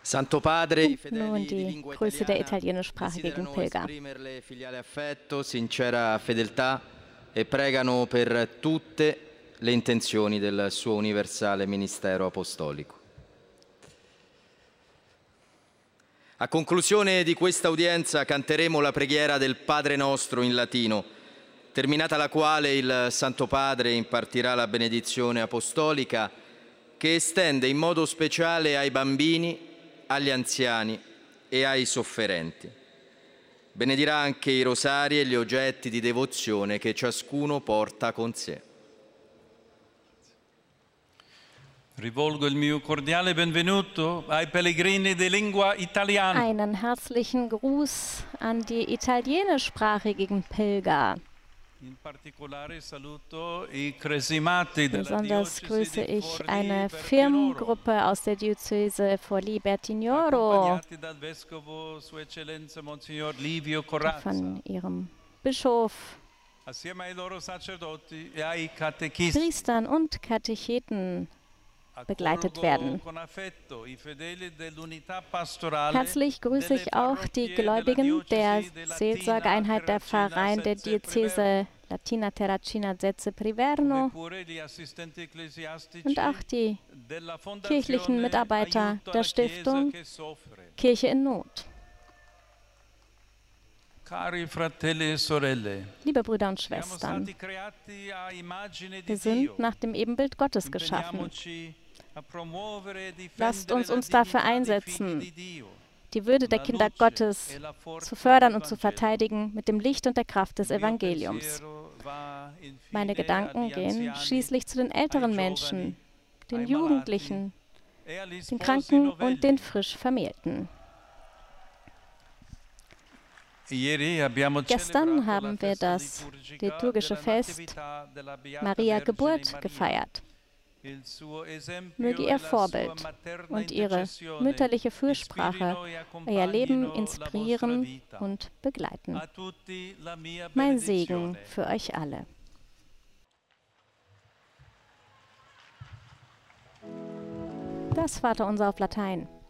Santo Padre, i Nun fedeli di die lingua Grüße der italiana italienischsprachigen desiderano Pilger. esprimerle filiale affetto, sincera fedeltà e pregano per tutte le intenzioni del suo universale ministero apostolico. A conclusione di questa udienza canteremo la preghiera del Padre Nostro in latino, terminata la quale il Santo Padre impartirà la benedizione apostolica che estende in modo speciale ai bambini, agli anziani e ai sofferenti. Benedirà anche i rosari e gli oggetti di devozione che ciascuno porta con sé. Rivolgo il mio cordiale benvenuto ai pellegrini di lingua italiana. Einen herzlichen Gruß an die italienischsprachigen Pilger. In particolare saluto i cresimati della Besonders diocesi grüße di ich Forlì eine Bertinoro, Firmengruppe aus der Diözese Forlì-Bertignoro accompagnati dal vescovo Sua Eccellenza Monsignor Livio Corazza, von ihrem Bischof, assieme ai loro sacerdoti e ai catechisti. Priestern und Katecheten begleitet werden. Con affetto i fedeli dell'unità pastorale Herzlich grüße ich auch die Gläubigen der Seelsorgeeinheit der Pfarreien der Diözese Latina Terracina Sezze Priverno und auch die kirchlichen Mitarbeiter der Stiftung Kirche in Not. Cari fratelli e sorelle, Liebe Brüder und siamo Schwestern, stati creati a immagine di wir sind Dio. nach dem Ebenbild Gottes geschaffen. Impegniamoci a promuovere e Lasst difendere uns la dafür dignità dei einsetzen, figli di Dio, die Würde der Kinder Gottes zu fördern und zu verteidigen mit dem Licht und der Kraft des Evangeliums. Meine Gedanken gehen schließlich zu den älteren Menschen, den Jugendlichen, den Kranken und den frisch Vermählten. Gestern haben wir das liturgische Fest Maria Geburt gefeiert. Möge ihr Vorbild und ihre mütterliche Fürsprache euer Leben inspirieren und begleiten. Mein Segen für euch alle. Das Vaterunser auf Latein.